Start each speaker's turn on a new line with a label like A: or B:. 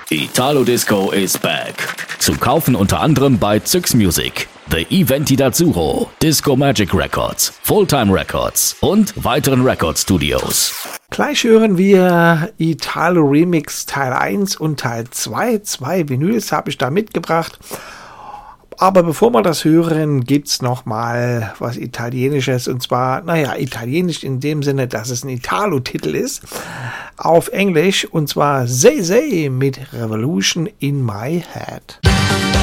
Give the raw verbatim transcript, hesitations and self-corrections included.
A: Italo Disco is back. Zu kaufen unter anderem bei Zyx Music, The Eventi d'Azzurro, Disco Magic Records, Fulltime Records und weiteren Record Studios.
B: Gleich hören wir Italo Remix Teil eins und Teil zwei. Zwei Vinyls habe ich da mitgebracht. Aber bevor wir das hören, gibt's noch mal was Italienisches. Und zwar, naja, italienisch in dem Sinne, dass es ein Italo-Titel ist. Auf Englisch. Und zwar Say Say mit Revolution in My Head.